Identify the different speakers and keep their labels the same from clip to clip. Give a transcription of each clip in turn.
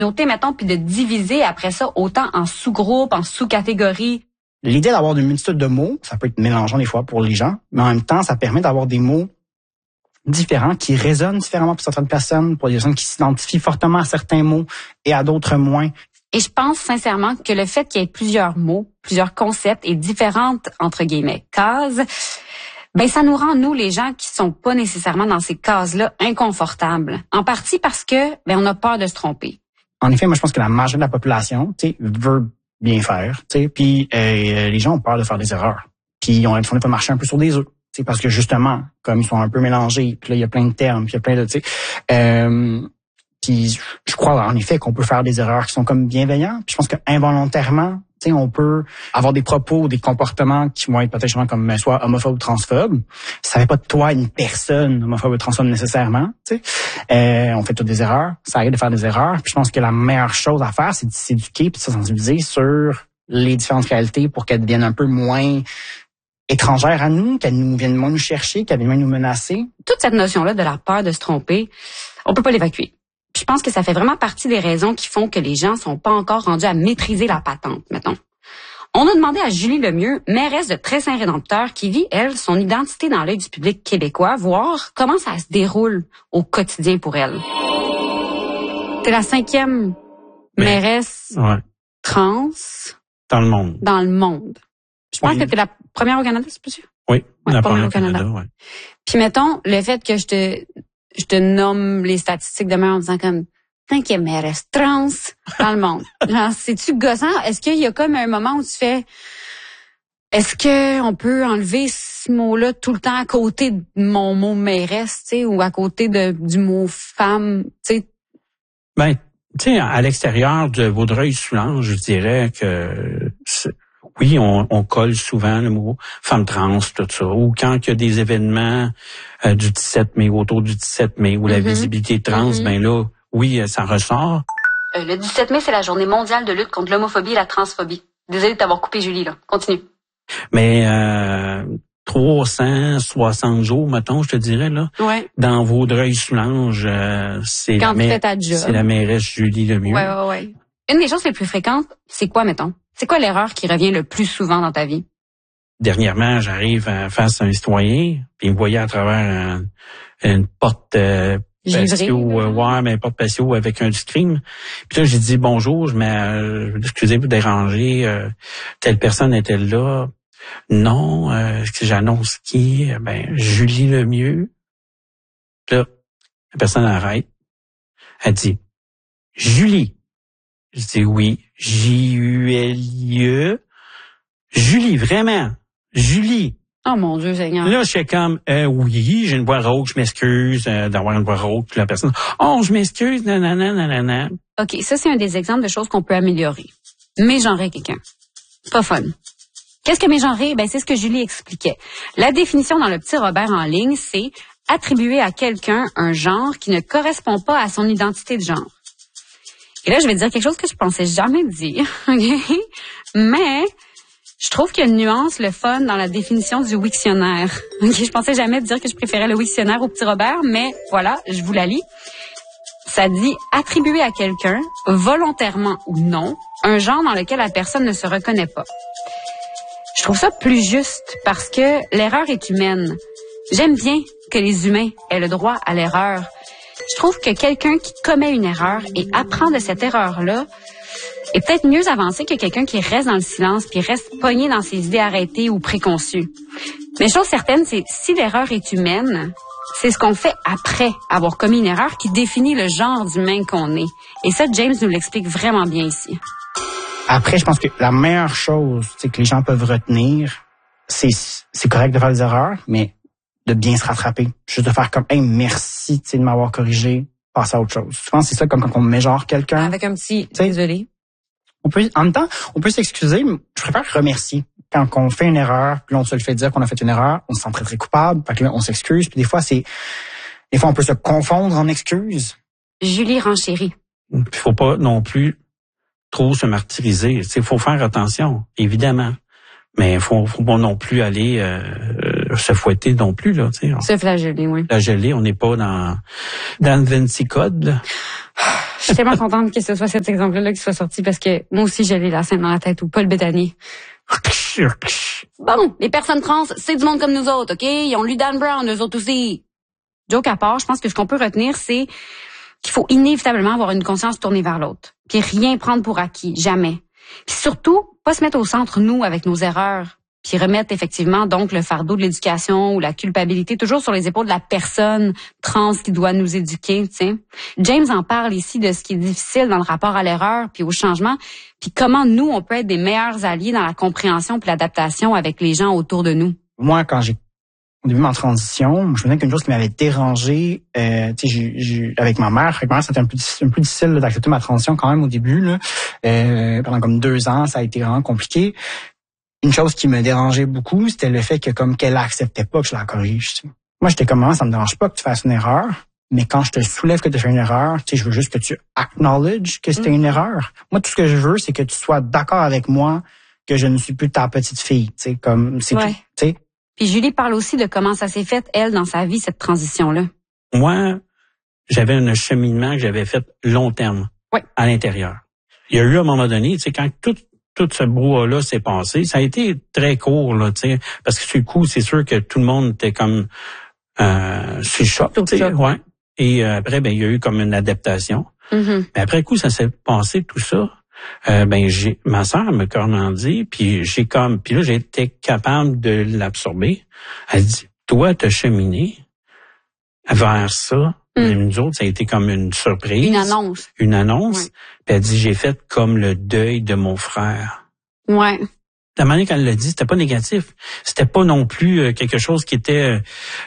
Speaker 1: noter, mettons, puis de diviser après ça autant en sous-groupes, en sous-catégories.
Speaker 2: L'idée d'avoir une multitude de mots, ça peut être mélangeant des fois pour les gens, mais en même temps, ça permet d'avoir des mots différents qui résonnent différemment pour certaines personnes, pour des personnes qui s'identifient fortement à certains mots et à d'autres moins.
Speaker 1: Et je pense sincèrement que le fait qu'il y ait plusieurs mots, plusieurs concepts et différentes, entre guillemets, cases, ben ça nous rend, nous, les gens qui sont pas nécessairement dans ces cases-là, inconfortables. En partie parce que ben on a peur de se tromper.
Speaker 2: En effet, moi, je pense que la majorité de la population, tu sais, veut bien faire, tu sais, puis les gens ont peur de faire des erreurs. Puis ils ont l'impression de pas marcher un peu sur des œufs. C'est parce que justement, comme ils sont un peu mélangés, puis là, il y a plein de termes, puis il y a plein de, tu sais, puis je crois en effet qu'on peut faire des erreurs qui sont comme bienveillants. Puis je pense que involontairement, tu sais, on peut avoir des propos, des comportements qui vont être peut-être comme soit homophobes ou transphobes. Ça fait pas de toi une personne homophobe ou transphobe nécessairement, tu sais. On fait toutes des erreurs. Ça arrive de faire des erreurs. Puis je pense que la meilleure chose à faire, c'est de s'éduquer puis de se sensibiliser sur les différentes réalités pour qu'elles deviennent un peu moins étrangères à nous, qu'elles nous viennent moins nous chercher, qu'elles viennent moins nous menacer.
Speaker 1: Toute cette notion-là de la peur de se tromper, on peut pas l'évacuer. Puis je pense que ça fait vraiment partie des raisons qui font que les gens sont pas encore rendus à maîtriser la patente, mettons. On a demandé à Julie Lemieux, mairesse de Très-Saint-Rédempteur, qui vit, elle, son identité dans l'œil du public québécois, voir comment ça se déroule au quotidien pour elle. T'es la 5e mairesse trans
Speaker 3: dans le monde.
Speaker 1: Dans le monde. Je pense que t'es la première au Canada, c'est possible?
Speaker 3: Oui, la première au Canada, oui.
Speaker 1: Puis mettons, le fait que je te nomme les statistiques demain en disant comme 5e mairesse trans dans le monde. Genre, c'est-tu gossant? Est-ce qu'il y a comme un moment où tu fais est-ce que on peut enlever ce mot-là tout le temps à côté de mon mot mairesse, tu sais, ou à côté du mot femme, tu sais?
Speaker 3: Ben, tu sais, à l'extérieur de Vaudreuil-Soulanges, je dirais que oui, on colle souvent le mot femme trans, tout ça. Ou quand il y a des événements du 17 mai, autour du 17 mai, où la visibilité trans, ben là, oui, ça ressort.
Speaker 1: Le 17 mai, c'est la journée mondiale de lutte contre l'homophobie et la transphobie. Désolée de t'avoir coupé, Julie, là. Continue.
Speaker 3: Mais 360 jours, mettons, je te dirais, là.
Speaker 1: Ouais.
Speaker 3: Dans Vaudreuil-Soulanges, c'est la mairesse Julie Lemieux.
Speaker 1: Ouais. Une des choses les plus fréquentes, c'est quoi, mettons? C'est quoi l'erreur qui revient le plus souvent dans ta vie?
Speaker 3: Dernièrement, j'arrive face à un citoyen, puis il me voyait à travers une porte patio, mais porte patio avec un screen. Puis là, j'ai dit bonjour, excusez-vous de déranger, telle personne est-elle là? Non, est-ce que j'annonce qui? Julie Lemieux. Puis là, la personne arrête. Elle dit Julie. Je dis oui, Julie. Julie, vraiment. Julie.
Speaker 1: Oh mon Dieu, Seigneur.
Speaker 3: Là, je suis comme, oui, j'ai une voix rauque, je m'excuse d'avoir une voix rauque. Puis la personne, oh, je m'excuse, nanana.
Speaker 1: OK, ça, c'est un des exemples de choses qu'on peut améliorer. Mégenrer quelqu'un. Pas fun. Qu'est-ce que mégenrer? C'est ce que Julie expliquait. La définition dans le petit Robert en ligne, c'est attribuer à quelqu'un un genre qui ne correspond pas à son identité de genre. Et là, je vais dire quelque chose que je pensais jamais dire, OK? Mais je trouve qu'il y a une nuance, le fun, dans la définition du Wiktionnaire. OK? Je pensais jamais dire que je préférais le Wiktionnaire au petit Robert, mais voilà, je vous la lis. Ça dit attribuer à quelqu'un, volontairement ou non, un genre dans lequel la personne ne se reconnaît pas. Je trouve ça plus juste parce que l'erreur est humaine. J'aime bien que les humains aient le droit à l'erreur. Je trouve que quelqu'un qui commet une erreur et apprend de cette erreur-là est peut-être mieux avancé que quelqu'un qui reste dans le silence puis reste pogné dans ses idées arrêtées ou préconçues. Mais chose certaine, c'est si l'erreur est humaine, c'est ce qu'on fait après avoir commis une erreur qui définit le genre d'humain qu'on est. Et ça, James nous l'explique vraiment bien ici.
Speaker 2: Après, je pense que la meilleure chose que les gens peuvent retenir, c'est correct de faire des erreurs, mais de bien se rattraper. Juste de faire comme, hey, merci de m'avoir corrigé, passer à autre chose. Souvent, c'est ça, comme quand on mégenre quelqu'un.
Speaker 1: Avec un petit désolé.
Speaker 2: En même temps, on peut s'excuser, mais je préfère remercier. Quand on fait une erreur, puis on se le fait dire qu'on a fait une erreur, on se sent très, très coupable. Fait que là, on s'excuse. Puis des fois, on peut se confondre en excuses.
Speaker 1: Julie renchérit.
Speaker 3: Il faut pas non plus trop se martyriser. Il faut faire attention, évidemment. Mais faut pas non plus aller se fouetter non plus, là, tu sais.
Speaker 1: Se flageller, oui.
Speaker 3: Flageller, on n'est pas dans le Vinci Code.
Speaker 1: Je suis tellement contente que ce soit cet exemple-là qui soit sorti parce que moi aussi, j'avais la scène dans la tête où Paul Bettany. Bon, les personnes trans, c'est du monde comme nous autres, OK? Ils ont lu Dan Brown, eux autres aussi. Joke à part, je pense que ce qu'on peut retenir, c'est qu'il faut inévitablement avoir une conscience tournée vers l'autre. Puis rien prendre pour acquis, jamais. Puis surtout, pas se mettre au centre, nous, avec nos erreurs. Puis remettre effectivement donc le fardeau de l'éducation ou la culpabilité toujours sur les épaules de la personne trans qui doit nous éduquer, tu sais. James en parle ici de ce qui est difficile dans le rapport à l'erreur puis au changement, puis comment nous, on peut être des meilleurs alliés dans la compréhension puis l'adaptation avec les gens autour de nous.
Speaker 2: Moi, quand au début de ma transition, je me souviens qu'une chose qui m'avait dérangé, avec ma mère, c'était un peu difficile d'accepter ma transition quand même au début, là. Pendant comme 2 ans, ça a été vraiment compliqué. Une chose qui me dérangeait beaucoup, c'était le fait que comme qu'elle acceptait pas que je la corrige. Tu sais. Moi, j'étais comme ça me dérange pas que tu fasses une erreur, mais quand je te soulève que tu fais une erreur, tu sais, je veux juste que tu acknowledge que c'était une erreur. Moi, tout ce que je veux, c'est que tu sois d'accord avec moi que je ne suis plus ta petite fille. Tu sais, comme c'est tout. Tu sais.
Speaker 1: Puis Julie parle aussi de comment ça s'est fait elle dans sa vie cette transition-là.
Speaker 3: Moi, j'avais un cheminement que j'avais fait long terme à l'intérieur. Il y a eu un moment donné, tu sais, quand tout ce brouhaha-là s'est passé, ça a été très court, là, tu sais, parce que sur le coup, c'est sûr que tout le monde était comme sur le choc, tu sais, ouais. Et après, il y a eu comme une adaptation.
Speaker 1: Mm-hmm.
Speaker 3: Mais après coup, ça s'est passé tout ça. Ma sœur m'a carrément dit, puis là, j'ai été capable de l'absorber. Elle dit, toi, t'as cheminé vers ça. Et nous autres, ça a été comme une surprise. Une annonce. Ouais. Puis elle dit, j'ai fait comme le deuil de mon frère.
Speaker 1: Ouais.
Speaker 3: La manière qu'elle l'a dit, c'était pas négatif. C'était pas non plus quelque chose qui était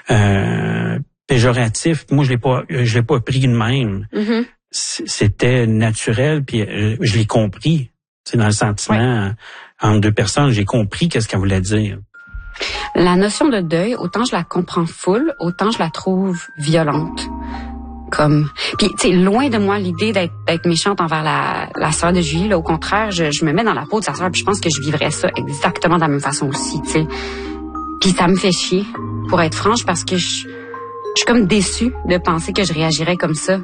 Speaker 3: péjoratif. Moi, je l'ai pas pris de même.
Speaker 1: Mm-hmm.
Speaker 3: C'était naturel, puis je l'ai compris. C'est dans le sentiment entre 2 personnes, j'ai compris qu'est-ce qu'elle voulait dire.
Speaker 1: La notion de deuil, autant je la comprends full, autant je la trouve violente. Puis tu sais, loin de moi l'idée d'être méchante envers la sœur de Julie, là, au contraire, je me mets dans la peau de sa sœur, puis je pense que je vivrais ça exactement de la même façon aussi, tu sais. Puis ça me fait chier, pour être franche, parce que je suis comme déçue de penser que je réagirais comme ça.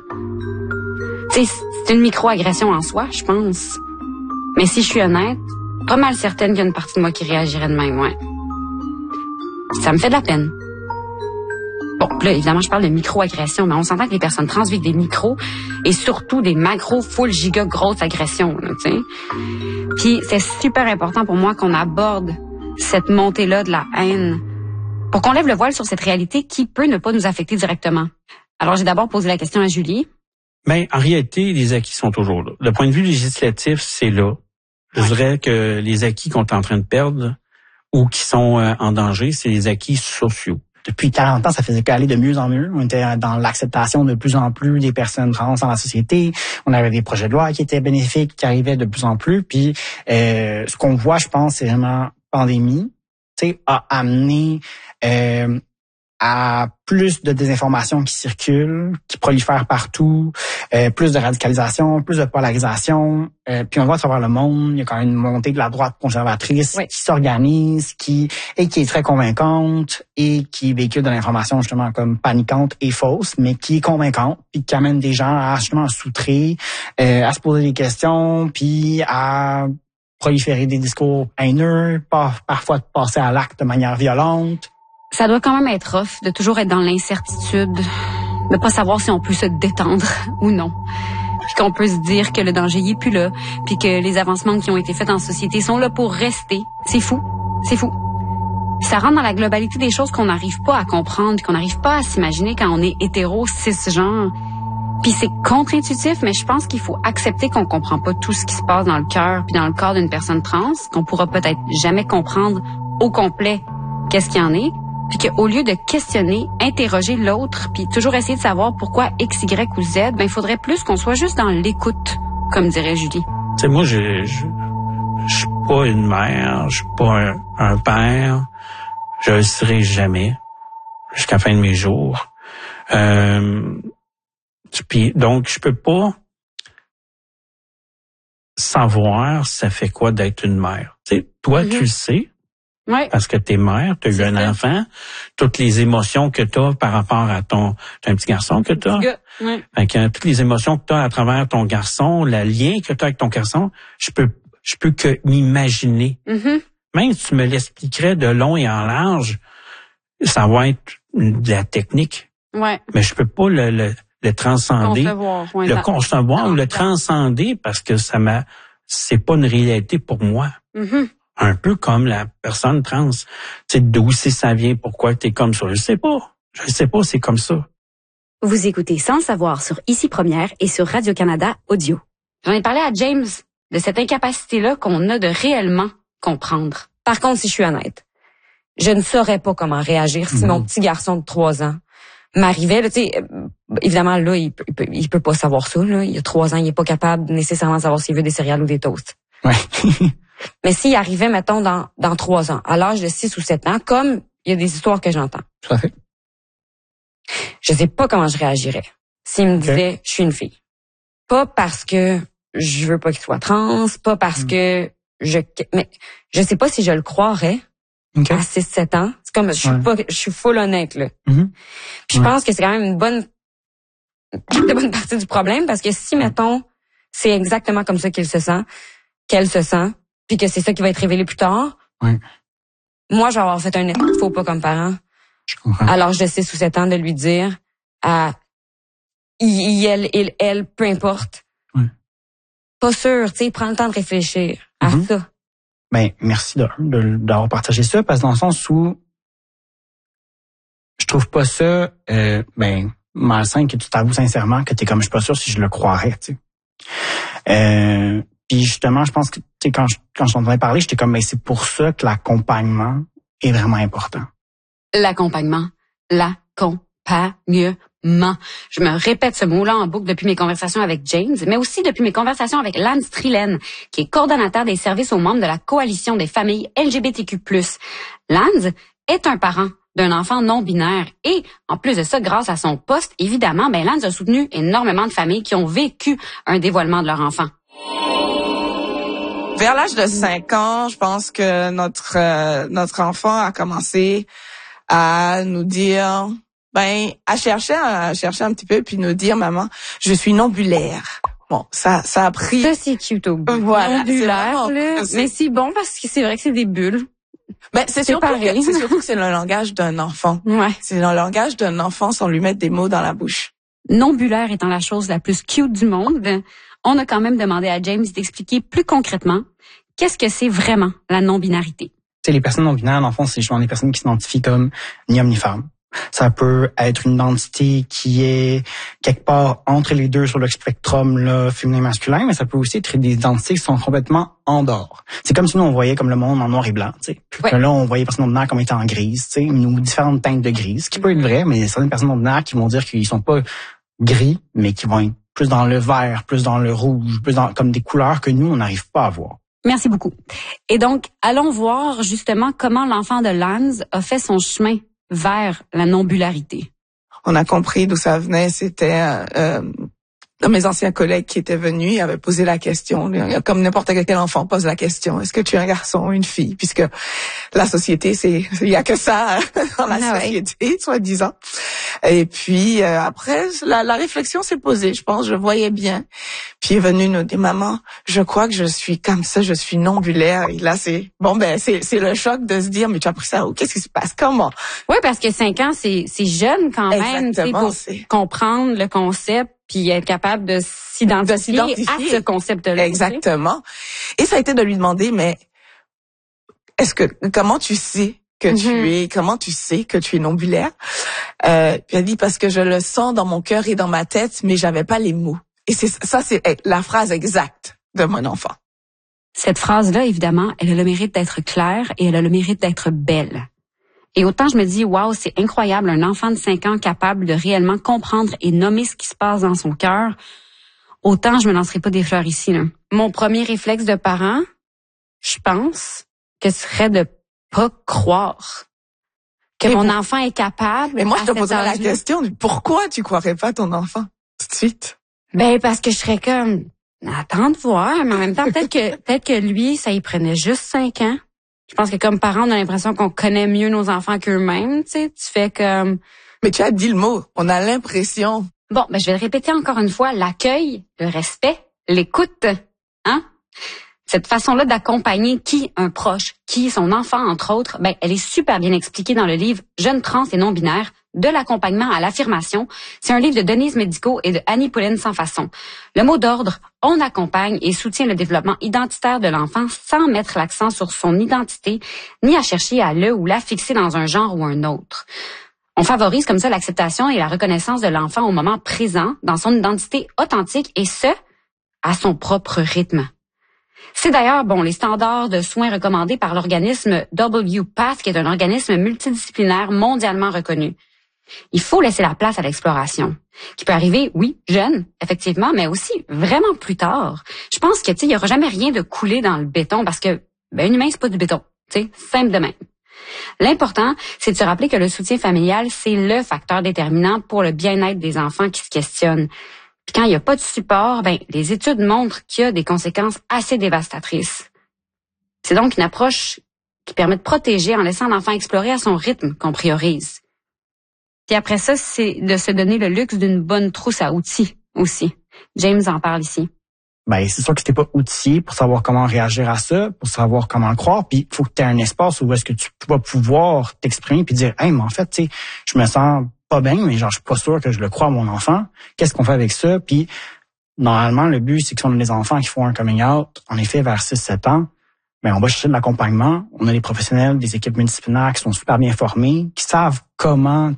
Speaker 1: Tu sais, c'est une micro-agression en soi, je pense. Mais si je suis honnête, pas mal certaine qu'il y a une partie de moi qui réagirait de même, ouais. Ça me fait de la peine. Bon, là, évidemment, je parle de micro-agression, mais on s'entend que les personnes trans vivent des micros et surtout des macro full giga grosses agressions, tu sais. Puis c'est super important pour moi qu'on aborde cette montée-là de la haine pour qu'on lève le voile sur cette réalité qui peut ne pas nous affecter directement. Alors, j'ai d'abord posé la question à Julie.
Speaker 3: Mais en réalité, les acquis sont toujours là. Le point de vue législatif, c'est là. Je dirais que les acquis qu'on est en train de perdre ou qui sont en danger, c'est les acquis sociaux.
Speaker 2: Depuis 40 ans, ça faisait qu'aller de mieux en mieux. On était dans l'acceptation de plus en plus des personnes trans dans la société. On avait des projets de loi qui étaient bénéfiques, qui arrivaient de plus en plus. Puis, ce qu'on voit, je pense, c'est vraiment pandémie, tu sais, a amené à plus de désinformation qui circule, qui prolifère partout, plus de radicalisation, plus de polarisation. Puis on voit à travers le monde, il y a quand même une montée de la droite conservatrice qui s'organise, qui est très convaincante et qui véhicule de l'information justement comme paniquante et fausse, mais qui est convaincante, puis qui amène des gens à justement s'outrer, à se poser des questions, puis à proliférer des discours haineux, parfois de passer à l'acte de manière violente.
Speaker 1: Ça doit quand même être rough de toujours être dans l'incertitude, de pas savoir si on peut se détendre ou non. Puis qu'on peut se dire que le danger y est plus là, puis que les avancements qui ont été faits en société sont là pour rester. C'est fou. C'est fou. Ça rentre dans la globalité des choses qu'on n'arrive pas à comprendre, qu'on n'arrive pas à s'imaginer quand on est hétéro, cisgenre. Puis c'est contre-intuitif, mais je pense qu'il faut accepter qu'on comprend pas tout ce qui se passe dans le cœur puis dans le corps d'une personne trans, qu'on pourra peut-être jamais comprendre au complet qu'est-ce qu'il y en est. Puis qu'au lieu de questionner, interroger l'autre, puis toujours essayer de savoir pourquoi X, Y ou Z, il faudrait plus qu'on soit juste dans l'écoute, comme dirait Julie.
Speaker 3: Tu sais, moi, je suis pas une mère, je suis pas un père, je le serai jamais, jusqu'à la fin de mes jours. Puis donc, je peux pas savoir ça fait quoi d'être une mère. Tu sais, toi, tu le sais.
Speaker 1: Ouais.
Speaker 3: Parce que t'es mère, t'as eu un enfant, toutes les émotions que t'as par rapport à t'as un petit garçon que t'as.
Speaker 1: Ouais.
Speaker 3: Fait que toutes les émotions que t'as à travers ton garçon, le lien que t'as avec ton garçon, je peux que m'imaginer.
Speaker 1: Mm-hmm.
Speaker 3: Même si tu me l'expliquerais de long et en large, ça va être de la technique.
Speaker 1: Ouais.
Speaker 3: Mais je peux pas le transcender, concevoir ou le transcender parce que c'est pas une réalité pour moi.
Speaker 1: Mm-hmm.
Speaker 3: Un peu comme la personne trans. Tu sais, d'où ça vient, pourquoi t'es comme ça. Je sais pas, c'est comme ça.
Speaker 1: Vous écoutez Sans le savoir sur Ici Première et sur Radio-Canada Audio. J'en ai parlé à James de cette incapacité-là qu'on a de réellement comprendre.
Speaker 4: Par contre, si je suis honnête, je ne saurais pas comment réagir si mon petit garçon de 3 ans m'arrivait, tu sais, évidemment, là, il peut pas savoir ça, là. Il y a 3 ans, il est pas capable nécessairement de savoir s'il veut des céréales ou des toasts.
Speaker 2: Ouais.
Speaker 4: Mais s'il arrivait, mettons, dans 3 ans, à l'âge de 6 ou 7 ans, comme il y a des histoires que j'entends.
Speaker 2: Tout à fait.
Speaker 4: Je sais pas comment je réagirais s'il me disait, je suis une fille. Pas parce que je veux pas qu'il soit trans, pas parce que mais je sais pas si je le croirais.
Speaker 2: Okay.
Speaker 4: À 6-7 ans. C'est comme, je suis full honnête, là.
Speaker 2: Mm-hmm.
Speaker 4: Puis je pense que c'est quand même une bonne partie du problème parce que si, mettons, c'est exactement comme ça qu'elle se sent, puis que c'est ça qui va être révélé plus tard, moi, je vais avoir fait un faux pas comme parent.
Speaker 2: Je comprends.
Speaker 4: À l'âge de 6 ou 7 ans, de lui dire à elle, peu importe. Pas sûr, tu sais, prends le temps de réfléchir à ça.
Speaker 2: Ben, merci d'avoir partagé ça, parce que dans le sens où je trouve pas ça malsain que tu t'avoues sincèrement que t'es comme, je suis pas sûr si je le croirais, tu sais. Puis justement, je pense que, tu sais, quand je t'entendais parler, j'étais comme, mais c'est pour ça que l'accompagnement est vraiment important.
Speaker 1: L'accompagnement. Je me répète ce mot-là en boucle depuis mes conversations avec James, mais aussi depuis mes conversations avec Lance Trillen, qui est coordonnateur des services aux membres de la Coalition des familles LGBTQ+. Lance est un parent d'un enfant non-binaire et, en plus de ça, grâce à son poste, évidemment, Lance a soutenu énormément de familles qui ont vécu un dévoilement de leur enfant.
Speaker 5: Vers l'âge de 5 ans, je pense que notre enfant a commencé à nous dire, à chercher un petit peu, puis nous dire, maman, je suis non-bulaire. Bon, ça a pris.
Speaker 1: Ça, c'est cute au bout.
Speaker 5: Voilà.
Speaker 1: Non-bulaire, là. Mais c'est bon parce que c'est vrai que c'est des bulles.
Speaker 5: C'est surtout que c'est le langage d'un enfant.
Speaker 1: Ouais.
Speaker 5: C'est le langage d'un enfant sans lui mettre des mots dans la bouche.
Speaker 1: Non-bulaire étant la chose la plus cute du monde, on a quand même demandé à James d'expliquer plus concrètement qu'est-ce que c'est vraiment la non-binarité.
Speaker 2: Tu sais, les personnes non-binaires, dans le fond, c'est justement des personnes qui s'identifient comme ni homme ni femme. Ça peut être une identité qui est quelque part entre les deux sur le spectrum là, féminin-masculin, mais ça peut aussi être des identités qui sont complètement en dehors. C'est comme si nous, on voyait comme le monde en noir et blanc. Tu sais. Puis là, on voyait les personnes non-binaires comme étant en grise, tu sais, ou différentes teintes de gris, ce qui peut être vrai, mais il y a certaines personnes non-binaires qui vont dire qu'ils sont pas gris, mais qui vont être plus dans le vert, plus dans le rouge, plus dans comme des couleurs que nous, on n'arrive pas à voir.
Speaker 1: Merci beaucoup. Et donc, allons voir justement comment l'enfant de Lance a fait son chemin vers la non-bularité.
Speaker 5: On a compris d'où ça venait. C'était mes anciens collègues qui étaient venus, ils avaient posé la question, comme n'importe quel enfant pose la question, est-ce que tu es un garçon ou une fille? Puisque la société, il y a que ça dans la société, soi-disant. Et puis après, la réflexion s'est posée, je pense, je voyais bien. Puis il est venu nous dire, maman, je crois que je suis comme ça, je suis non-bulaire. Et là, c'est le choc de se dire, mais tu as appris ça où? Qu'est-ce qui se passe? Comment?
Speaker 1: Oui, parce que 5 ans, c'est jeune quand même, pour comprendre le concept puis être capable de s'identifier à ce concept-là.
Speaker 5: Exactement. Et ça a été de lui demander, mais comment tu sais que tu es non-bulaire? Puis elle a dit, parce que je le sens dans mon cœur et dans ma tête, mais j'avais pas les mots. Et c'est la phrase exacte de mon enfant.
Speaker 1: Cette phrase-là, évidemment, elle a le mérite d'être claire et elle a le mérite d'être belle. Et autant je me dis, waouh, c'est incroyable, un enfant de 5 ans capable de réellement comprendre et nommer ce qui se passe dans son cœur, autant je me lancerai pas des fleurs ici, là. Mon premier réflexe de parent, je pense, que ce serait de pas croire que mon enfant est capable.
Speaker 5: Mais moi, je te poserais la question, pourquoi tu croirais pas ton enfant tout de suite?
Speaker 1: Parce que je serais comme, attends de voir, mais en même temps, peut-être que lui, ça y prenait juste 5 ans.
Speaker 4: Je pense que comme parents, on a l'impression qu'on connaît mieux nos enfants qu'eux-mêmes, tu sais. Tu fais comme...
Speaker 5: Mais tu as dit le mot, on a l'impression.
Speaker 1: Bon, je vais le répéter encore une fois, l'accueil, le respect, l'écoute, hein? Cette façon-là d'accompagner un proche, son enfant, entre autres, elle est super bien expliquée dans le livre « Jeunes trans et non-binaires, de l'accompagnement à l'affirmation ». C'est un livre de Denise Medico et de Annie Pauline Sans Façon. Le mot d'ordre, on accompagne et soutient le développement identitaire de l'enfant sans mettre l'accent sur son identité, ni à chercher à le ou la fixer dans un genre ou un autre. On favorise comme ça l'acceptation et la reconnaissance de l'enfant au moment présent, dans son identité authentique, et ce, à son propre rythme. C'est d'ailleurs, les standards de soins recommandés par l'organisme WPATH, qui est un organisme multidisciplinaire mondialement reconnu. Il faut laisser la place à l'exploration, qui peut arriver, oui, jeune, effectivement, mais aussi vraiment plus tard. Je pense que, il n'y aura jamais rien de coulé dans le béton parce que, un humain, c'est pas du béton, simple de même. L'important, c'est de se rappeler que le soutien familial, c'est le facteur déterminant pour le bien-être des enfants qui se questionnent. Puis quand il n'y a pas de support, les études montrent qu'il y a des conséquences assez dévastatrices. C'est donc une approche qui permet de protéger en laissant l'enfant explorer à son rythme qu'on priorise. Puis après ça, c'est de se donner le luxe d'une bonne trousse à outils aussi. James en parle ici.
Speaker 2: C'est sûr que t'es pas outillé pour savoir comment réagir à ça, pour savoir comment le croire, puis il faut que tu aies un espace où est-ce que tu vas pouvoir t'exprimer puis dire mais en fait, je me sens pas bien, mais je suis pas sûr que je le crois à mon enfant. Qu'est-ce qu'on fait avec ça? Puis normalement, le but, c'est que si on a des enfants qui font un coming out, en effet, vers 6-7 ans, on va chercher de l'accompagnement. On a des professionnels, des équipes multidisciplinaires qui sont super bien formés, qui savent comment,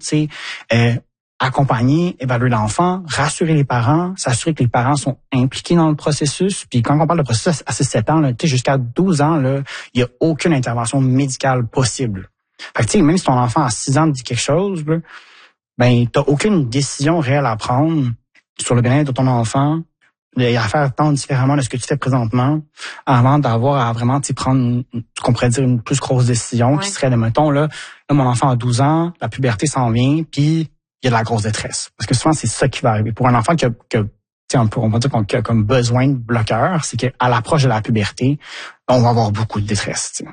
Speaker 2: accompagner, évaluer l'enfant, rassurer les parents, s'assurer que les parents sont impliqués dans le processus. Puis quand on parle de processus à 6-7 ans, jusqu'à 12 ans, il n'y a aucune intervention médicale possible. Fait que même si ton enfant à 6 ans te dit quelque chose, t'as aucune décision réelle à prendre sur le bien-être de ton enfant, à faire tant différemment de ce que tu fais présentement, avant d'avoir à vraiment prendre, qu'on pourrait dire, une plus grosse décision, qui serait, mettons, là, mon enfant a 12 ans, la puberté s'en vient, puis il y a de la grosse détresse. Parce que souvent, c'est ça qui va arriver. Pour un enfant qui on va dire qu'on a comme besoin de bloqueurs, c'est qu'à l'approche de la puberté, on va avoir beaucoup de détresse.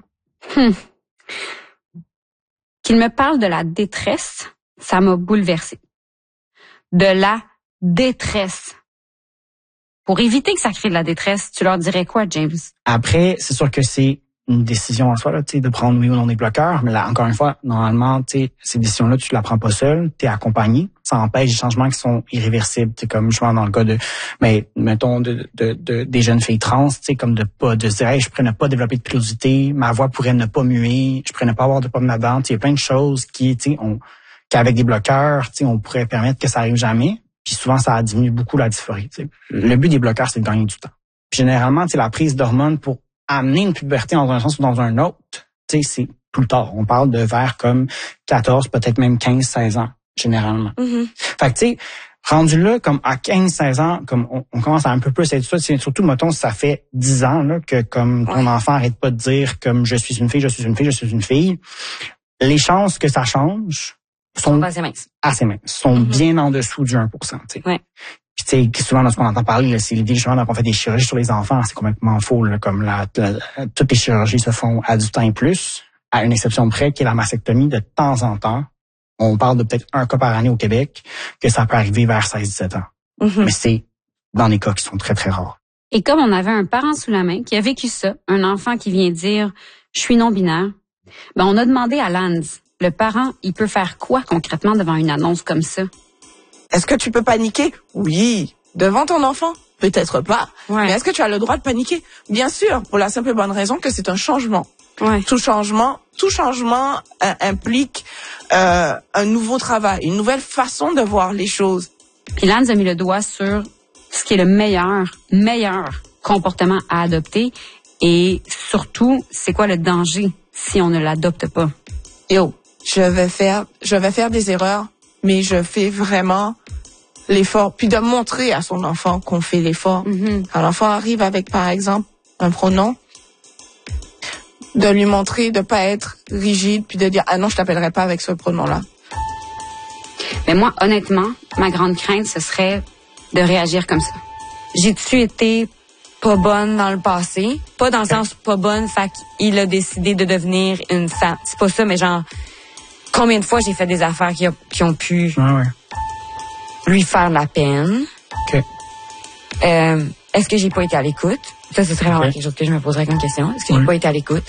Speaker 1: Qu'il me parle de la détresse, ça m'a bouleversée. De la détresse. Pour éviter que ça crée de la détresse, tu leur dirais quoi, James? Après,
Speaker 2: c'est sûr que c'est une décision en soi, là, de prendre oui ou non des bloqueurs. Mais là, encore une fois, normalement, ces décisions-là, tu la prends pas seul, tu es accompagné. Ça empêche des changements qui sont irréversibles. Comme je vois dans le cas mettons, des jeunes filles trans, comme de se dire, hey, je pourrais ne pas développer de pilosité, ma voix pourrait ne pas muer, je pourrais ne pas avoir de pomme nadante. Il y a plein de choses qu'avec des bloqueurs, on pourrait permettre que ça arrive jamais. Puis souvent, ça diminue beaucoup la dysphorie. Le but des bloqueurs, c'est de gagner du temps. Puis généralement, la prise d'hormones pour amener une puberté dans un sens ou dans un autre, c'est plus tard. On parle de vers comme 14, peut-être même 15-16 ans, généralement.
Speaker 4: Mm-hmm.
Speaker 2: Fait que, rendu là, comme à 15-16 ans, comme on commence à un peu plus être ça, surtout, mettons, ça fait 10 ans, là, que comme ton enfant arrête pas de dire comme je suis une fille, je suis une fille, je suis une fille. Les chances que ça change sont assez minces. Sont bien en dessous du 1%,
Speaker 4: Ouais.
Speaker 2: Puis souvent, dans ce qu'on entend parler, c'est l'idée justement qu'on fait des chirurgies sur les enfants, c'est complètement faux. Là, comme toutes les chirurgies se font à du temps et plus, à une exception près, qui est la mastectomie de temps en temps. On parle de peut-être un cas par année au Québec, que ça peut arriver vers 16-17 ans.
Speaker 4: Mm-hmm.
Speaker 2: Mais c'est dans des cas qui sont très, très rares.
Speaker 1: Et comme on avait un parent sous la main qui a vécu ça, un enfant qui vient dire « je suis non-binaire », on a demandé à Lance, le parent, il peut faire quoi concrètement devant une annonce comme ça?
Speaker 5: Est-ce que tu peux paniquer? Oui. Devant ton enfant? Peut-être pas.
Speaker 1: Ouais.
Speaker 5: Mais est-ce que tu as le droit de paniquer? Bien sûr, pour la simple et bonne raison que c'est un changement.
Speaker 1: Ouais.
Speaker 5: Tout changement implique un nouveau travail, une nouvelle façon de voir les choses.
Speaker 1: Puis Lance a mis le doigt sur ce qui est le meilleur comportement à adopter et surtout, c'est quoi le danger si on ne l'adopte pas?
Speaker 5: Je vais faire des erreurs, mais je fais vraiment l'effort, puis de montrer à son enfant qu'on fait l'effort.
Speaker 1: Mm-hmm.
Speaker 5: Quand l'enfant arrive avec, par exemple, un pronom, de lui montrer de pas être rigide, puis de dire ah non, je t'appellerai pas avec ce pronom-là.
Speaker 1: Mais moi, honnêtement, ma grande crainte, ce serait de réagir comme ça. J'ai-tu été
Speaker 4: pas bonne dans le passé. Pas dans le sens pas bonne, fait qu'il a décidé de devenir une femme. C'est pas ça, mais genre, combien de fois j'ai fait des affaires qui ont pu lui faire de la peine.
Speaker 2: OK.
Speaker 4: Est-ce que j'ai pas été à l'écoute? Ça, ce serait vraiment quelque chose que je me poserais comme question. Est-ce que j'ai pas été à l'écoute?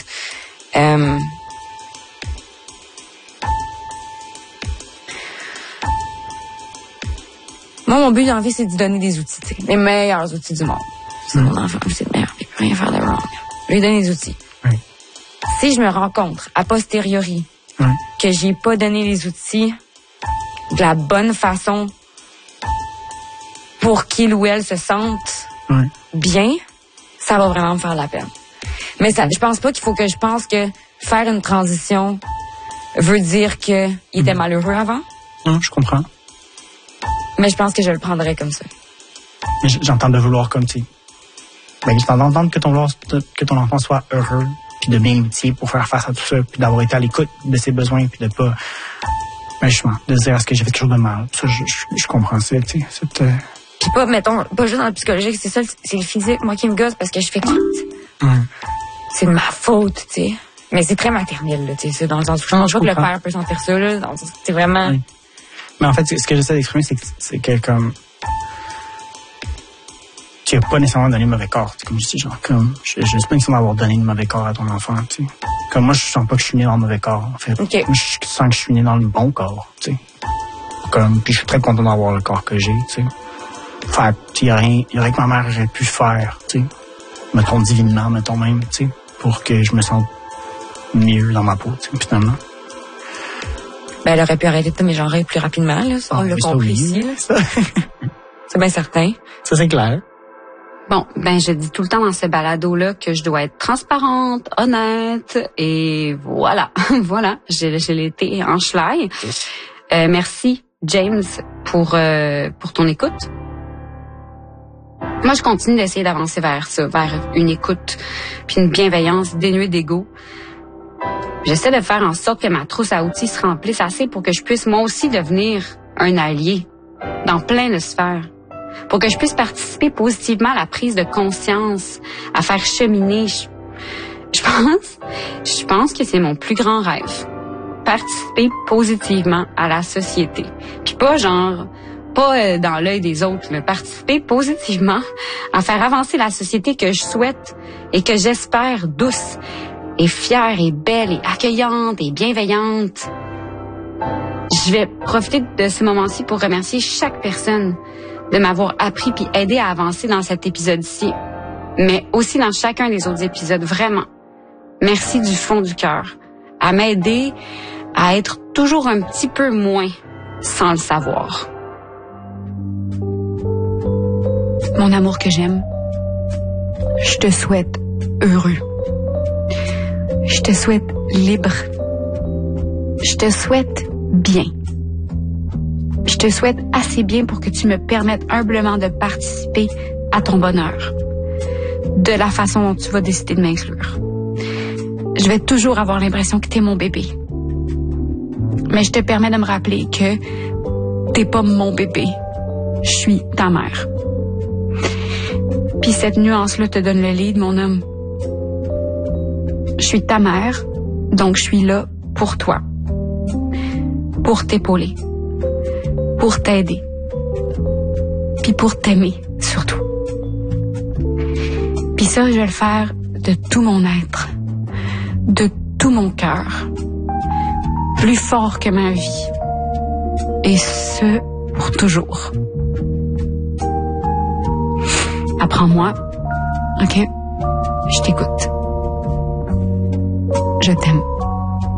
Speaker 4: Moi, mon but dans la vie, c'est de lui donner des outils, t'sais, les meilleurs outils du monde. C'est mon enfant, c'est le meilleur, il peut rien faire de wrong. Je lui donne des outils.
Speaker 2: Oui.
Speaker 4: Si je me rencontre a posteriori que j'ai pas donné les outils de la bonne façon pour qu'il ou elle se sente bien, ça va vraiment me faire la peine. Mais ça, je pense pas qu'il faut que je pense que faire une transition veut dire qu'il était malheureux avant.
Speaker 2: Non, je comprends.
Speaker 4: Mais je pense que je le prendrais comme ça.
Speaker 2: Mais j'entends de vouloir comme tu. Ben, j'entends d'entendre que ton enfant soit heureux, puis de bien l'outiller pour faire face à tout ça, puis d'avoir été à l'écoute de ses besoins, puis de pas, ben justement, de se dire est-ce que j'ai fait quelque chose de mal. Ça, je comprends ça, tu sais.
Speaker 4: Puis pas, mettons, pas juste dans le psychologique, c'est ça, c'est le physique, moi qui me gosse parce que je fais c'est de ma faute, tu sais. Mais c'est très maternel, là, tu sais, c'est dans le sens où je pense pas que le père peut sentir ça, là, dans le sens, c'est vraiment...
Speaker 2: Oui. Mais en fait, ce que j'essaie d'exprimer, c'est que comme tu n'as pas nécessairement donné le mauvais corps. Comme je dis, genre, comme je sais pas nécessairement avoir donné le mauvais corps à ton enfant. Tu sais. Comme moi, je sens pas que je suis né dans le mauvais corps. En fait, moi, je sens que je suis né dans le bon corps. Tu sais. Comme, puis je suis très content d'avoir le corps que j'ai. Tu sais. Fait, il y a rien que ma mère aurait pu faire. Tu sais. Mettons divinement, mettons même, tu sais, pour que je me sente mieux dans ma peau. Tu sais, finalement.
Speaker 4: Ben, elle aurait pu arrêter de mégenrer plus rapidement, là. Ça, on l'a compris ici, là. C'est bien certain.
Speaker 2: Ça, c'est clair.
Speaker 1: Bon, ben, je dis tout le temps dans ce balado-là que je dois être transparente, honnête, et voilà. Voilà. Je l'ai été en schlaille. Merci, James, pour ton écoute. Moi, je continue d'essayer d'avancer vers ça, vers une écoute, puis une bienveillance dénuée d'ego. J'essaie de faire en sorte que ma trousse à outils se remplisse assez pour que je puisse moi aussi devenir un allié dans plein de sphères. Pour que je puisse participer positivement à la prise de conscience, à faire cheminer. Je pense que c'est mon plus grand rêve. Participer positivement à la société. Puis pas dans l'œil des autres, mais participer positivement à faire avancer la société que je souhaite et que j'espère douce et fière et belle et accueillante et bienveillante. Je vais profiter de ce moment-ci pour remercier chaque personne de m'avoir appris puis aidé à avancer dans cet épisode-ci, mais aussi dans chacun des autres épisodes, vraiment. Merci du fond du cœur, à m'aider à être toujours un petit peu moins sans le savoir. Mon amour que j'aime, je te souhaite heureux. Je te souhaite libre. Je te souhaite bien. Je te souhaite assez bien pour que tu me permettes humblement de participer à ton bonheur, de la façon dont tu vas décider de m'inclure. Je vais toujours avoir l'impression que t'es mon bébé. Mais je te permets de me rappeler que t'es pas mon bébé. Je suis ta mère. Puis cette nuance-là te donne le lead, mon homme. Je suis ta mère, donc je suis là pour toi. Pour t'épauler. Pour t'aider. Puis pour t'aimer, surtout. Puis ça, je vais le faire de tout mon être. De tout mon cœur. Plus fort que ma vie. Et ce, pour toujours. Apprends-moi, ok? Je t'écoute. Je t'aime.